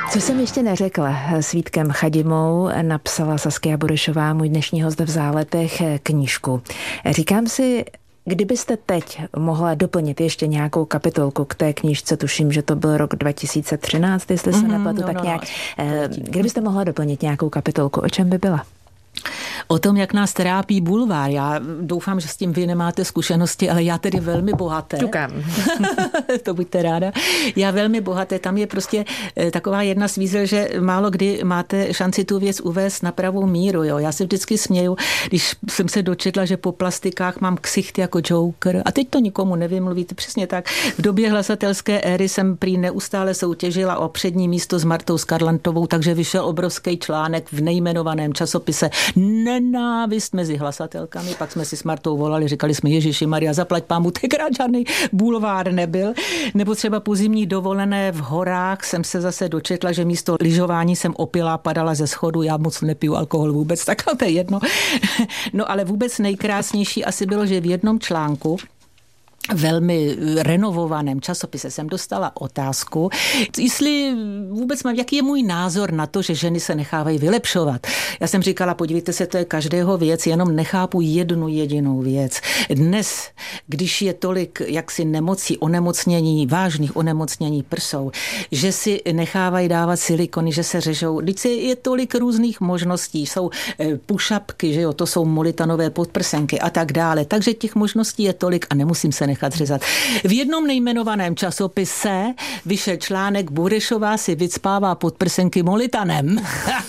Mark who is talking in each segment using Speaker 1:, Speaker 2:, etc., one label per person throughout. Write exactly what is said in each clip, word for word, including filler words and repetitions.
Speaker 1: Co jsem ještě neřekla, s Vítkem Chadimou napsala Saskia Burešová, můj dnešní host v Záletech, knížku. Říkám si, kdybyste teď mohla doplnit ještě nějakou kapitolku k té knížce, tuším, že to byl rok dva tisíce třináct, jestli se mm-hmm, nepletu, no, tak no, nějak. No. Kdybyste mohla doplnit nějakou kapitolku, o čem by byla?
Speaker 2: O tom, jak nás trápí bulvár. Já doufám, že s tím vy nemáte zkušenosti, ale já tedy velmi bohaté.
Speaker 1: Ťukám.
Speaker 2: To buďte ráda. Já velmi bohaté. Tam je prostě taková jedna svízel, že málo kdy máte šanci tu věc uvést na pravou míru. Jo. Já se vždycky směju, když jsem se dočetla, že po plastikách mám ksicht jako Joker. A teď to nikomu nevymluvíte. Přesně tak. V době hlasatelské éry jsem prý neustále soutěžila o přední místo s Martou Skarlantovou, takže vyšel obrovský článek v nejmenovaném časopise Nenávist mezi hlasatelkami. Pak jsme si s Martou volali, říkali jsme Ježiši Maria, zaplať pámu, tenkrát žádný bulvár nebyl. Nebo třeba po zimní dovolené v horách jsem se zase dočetla, že místo lyžování jsem opilá, padala ze schodu, já moc nepiju alkohol vůbec, tak to je jedno. No ale vůbec nejkrásnější asi bylo, že v jednom článku velmi renovovaném časopise jsem dostala otázku, jestli vůbec mám, jaký je můj názor na to, že ženy se nechávají vylepšovat. Já jsem říkala, podívejte se, to je každého věc, jenom nechápu jednu jedinou věc. Dnes, když je tolik jaksi nemocí, onemocnění, vážných onemocnění prsou, že si nechávají dávat silikony, že se řežou, když je tolik různých možností, jsou pušapky, že jo, to jsou molitanové podprsenky a tak dále, takže těch možností je tolik a nemusím se nechat řezat. V jednom nejmenovaném časopise vyšel článek Burešová si vycpává podprsenky molitanem.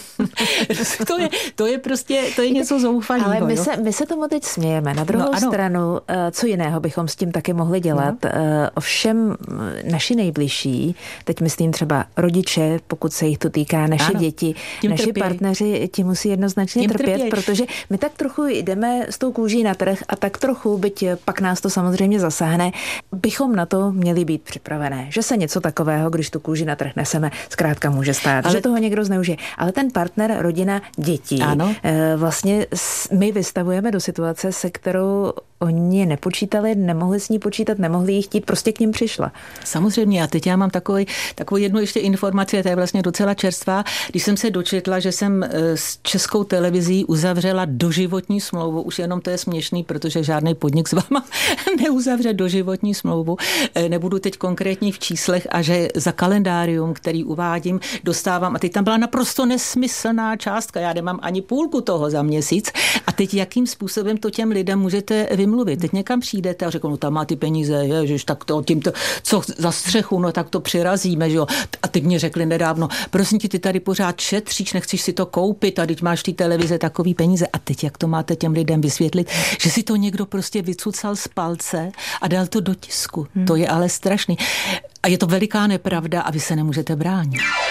Speaker 2: to, je, to je prostě, to je něco zoufalého.
Speaker 1: Ale my se, my se tomu teď smějeme. Na druhou no, stranu, co jiného bychom s tím taky mohli dělat? No. Ovšem naši nejbližší, teď myslím třeba rodiče, pokud se jich to týká, naše ano, děti, naši trpěj. partneři, ti musí jednoznačně tím trpět, trpěj. Protože my tak trochu jdeme s tou kůží na trh a tak trochu, byť pak nás to samozřejmě zasáhne, bychom na to měli být připravené. Že se něco takového, když tu kůži na trh neseme, zkrátka může stát. Ale že toho někdo zneužije. Ale ten partner, rodina, děti, ano. vlastně my vystavujeme do situace, se kterou oni nepočítali, nemohli s ní počítat, nemohli jí chtít, prostě k ním přišla.
Speaker 2: Samozřejmě. A teď já mám takový, takovou jednu ještě informaci, to je vlastně docela čerstvá. Když jsem se dočetla, že jsem s Českou televizí uzavřela doživotní smlouvu, už jenom to je směšný, protože žádný podnik s váma neuzavře doživotní smlouvu. Nebudu teď konkrétní v číslech a že za kalendárium, který uvádím, dostávám, a teď tam byla naprosto nesmyslná částka, já nemám ani půlku toho za měsíc. A teď jakým způsobem to těm lidem můžete vymluvit? Teď někam přijdete a řeknou, no tam má ty peníze, ježiš, tak to tímto, co za střechu, no tak to přirazíme, že jo. A teď mě řekli nedávno, prosím ti, ty tady pořád šetříš, nechceš si to koupit a teď máš ty televize takový peníze. A teď jak to máte těm lidem vysvětlit, že si to někdo prostě vycucal z palce a dal to do tisku. Hmm. To je ale strašný. A je to veliká nepravda a vy se nemůžete bránit.